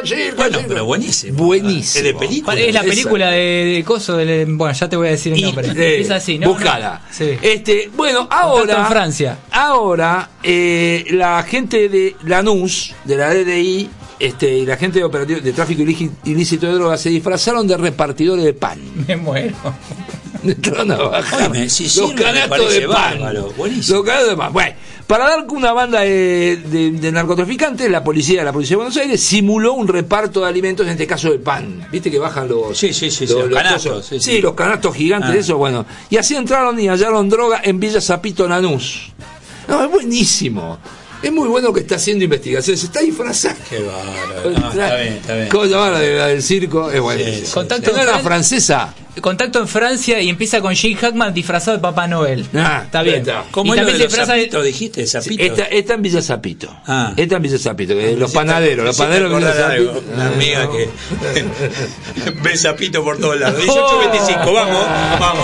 el circo. Bueno, pero buenísimo. Buenísimo. ¿Es de película? Es la película de Coso, bueno, ya te voy a decir el nombre. Es así, ¿no? Búscala. No. Sí. Bueno, Contacto en Francia. Ahora, la gente de Lanús, de la DDI, y la gente de operativo de tráfico ilícito de drogas se disfrazaron de repartidores de pan. Me muero. Entraron a bajar los canastos de pan. Buenísimo. Los canastos de pan. Bueno, para dar con una banda de narcotraficantes, la policía de Buenos Aires simuló un reparto de alimentos, en este caso de pan. ¿Viste que bajan los canastos? Sí, los canastos gigantes, eso, bueno. Y así entraron y hallaron droga en Villa Zapito, Lanús. No, es buenísimo. Es muy bueno que está haciendo investigaciones. Se está disfrazando. Qué bárbaro. Está bien. ¿Cómo llamar la del circo? Es buenísimo. Contacto ¿No era francesa? Contacto en Francia y empieza con Gene Hackman disfrazado de Papá Noel. Está bien. ¿Cómo y es lo también de los se disfraza Zapito, dijiste? ¿Zapito? Esta en Villa Zapito. Esta en Villa Zapito. Los panaderos. Los Me panaderos de Villa Zapito. una amiga que ve Zapito por todos lados. 18:25. Vamos.